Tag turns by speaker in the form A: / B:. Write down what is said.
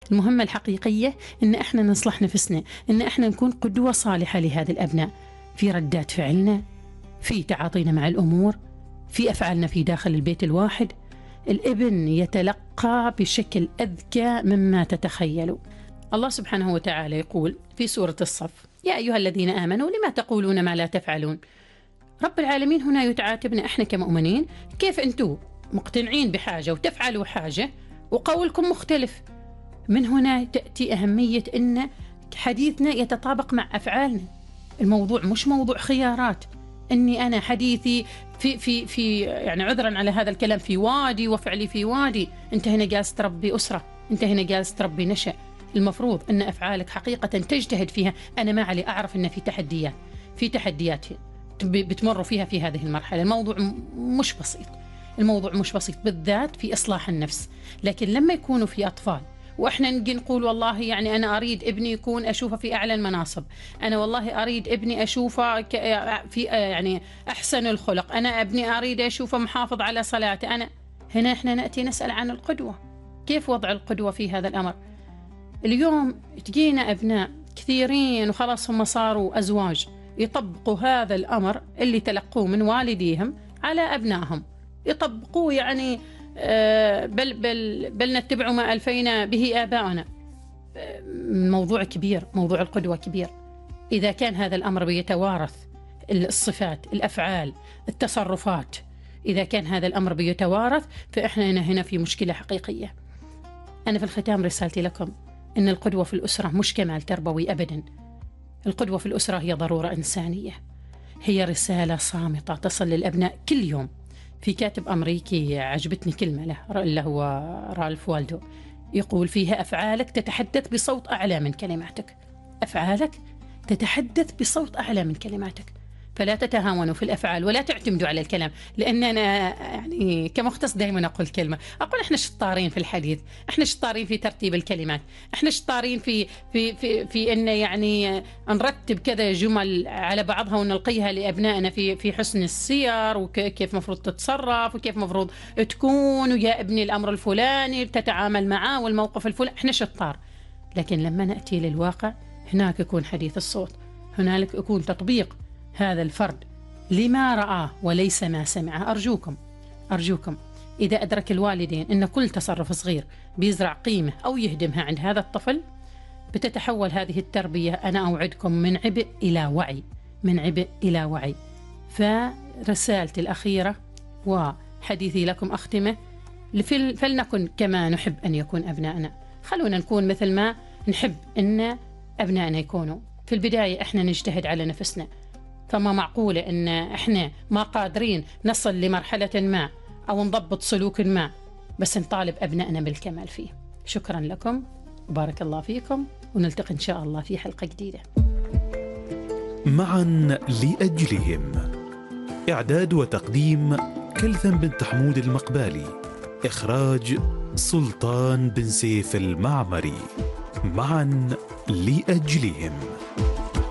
A: المهمة الحقيقية إن إحنا نصلح نفسنا، إن إحنا نكون قدوة صالحة لهذه الأبناء في ردات فعلنا، في تعاطينا مع الأمور، في أفعالنا في داخل البيت الواحد. الابن يتلقى بشكل أذكى مما تتخيلوا. الله سبحانه وتعالى يقول في سورة الصف: يا أيها الذين آمنوا لما تقولون ما لا تفعلون. رب العالمين هنا يتعاتبنا إحنا كمؤمنين، كيف أنتم مقتنعين بحاجة وتفعلوا حاجة وقولكم مختلف. من هنا تأتي أهمية أن حديثنا يتطابق مع أفعالنا. الموضوع مش موضوع خيارات، أني أنا حديثي في يعني عذرا على هذا الكلام في وادي وفعلي في وادي. أنت هنا جالس تربي أسرة، أنت هنا جالس تربي نشأ. المفروض أن أفعالك حقيقة تجتهد فيها. أنا ما علي أعرف أن في تحديات بتمروا فيها في هذه المرحلة. الموضوع مش بسيط، الموضوع مش بسيط بالذات في إصلاح النفس. لكن لما يكونوا في أطفال وإحنا نجي نقول والله يعني أنا أريد ابني يكون أشوفه في أعلى المناصب، أنا والله أريد ابني أشوفه في يعني أحسن الخلق، أنا ابني أريد أشوفه محافظ على صلاته. هنا إحنا نأتي نسأل عن القدوة. كيف وضع القدوة في هذا الأمر؟ اليوم تجينا أبناء كثيرين وخلاص هم صاروا أزواج يطبقوا هذا الأمر اللي تلقوه من والديهم على أبنائهم، يطبقوه يعني بل نتبع ما ألفينا به آباءنا. موضوع كبير، موضوع القدوة كبير. إذا كان هذا الأمر بيتوارث، الصفات، الأفعال، التصرفات، إذا كان هذا الأمر بيتوارث فإحنا هنا في مشكلة حقيقية. أنا في الختام رسالتي لكم إن القدوة في الأسرة مش كمال تربوي أبدا. القدوة في الأسرة هي ضرورة إنسانية، هي رسالة صامتة تصل للأبناء كل يوم. في كاتب أمريكي عجبتني كلمة له اللي هو رالف والدو، يقول فيها: أفعالك تتحدث بصوت أعلى من كلماتك. أفعالك تتحدث بصوت أعلى من كلماتك. فلا تتهاونوا في الأفعال ولا تعتمدوا على الكلام. لأن أنا يعني كمختص دائما أقول كلمة، أقول إحنا شطارين في الحديث، إحنا شطارين في ترتيب الكلمات، إحنا شطارين في إن يعني نرتب كذا جمل على بعضها ونلقيها لأبنائنا في حسن السير، وكيف مفروض تتصرف وكيف مفروض تكون، ويا ابني الأمر الفلاني تتعامل معه والموقف الفلاني. إحنا شطار. لكن لما نأتي للواقع هناك يكون حديث الصوت، هنالك يكون تطبيق هذا الفرد لما رآه وليس ما سمعه. أرجوكم إذا أدرك الوالدين أن كل تصرف صغير بيزرع قيمة أو يهدمها عند هذا الطفل، بتتحول هذه التربية، أنا أوعدكم، من عبء إلى وعي. فرسالتي الأخيرة وحديثي لكم أختمه: فلنكن كما نحب أن يكون أبنائنا. خلونا نكون مثل ما نحب أن أبنائنا يكونوا. في البداية إحنا نجتهد على نفسنا، فما معقولة أن إحنا ما قادرين نصل لمرحلة ما أو نضبط سلوك ما بس نطالب أبنائنا بالكمال فيه. شكرا لكم وبارك الله فيكم، ونلتقي إن شاء الله في حلقة جديدة.
B: معا لأجلهم. إعداد وتقديم كلثم بنت حمود المقبالي. إخراج سلطان بن سيف المعمري. معا لأجلهم.